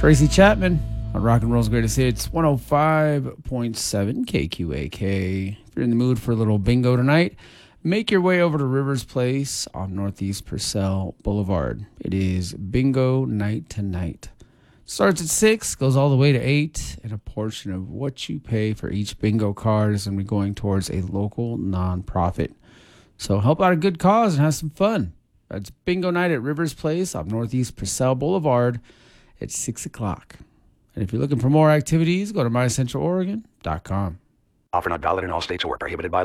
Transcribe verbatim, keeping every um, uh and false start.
Tracy Chapman on Rock and Roll's Greatest Hits, one oh five point seven K Q A K. If you're in the mood for a little bingo tonight, make your way over to Rivers Place on Northeast Purcell Boulevard. It is bingo night tonight. Starts at six, goes all the way to eight, and a portion of what you pay for each bingo card is going to be going towards a local nonprofit. So help out a good cause and have some fun. That's bingo night at Rivers Place on Northeast Purcell Boulevard at six o'clock. And if you're looking for more activities, go to my central oregon dot com. Offer not valid in all states or prohibited by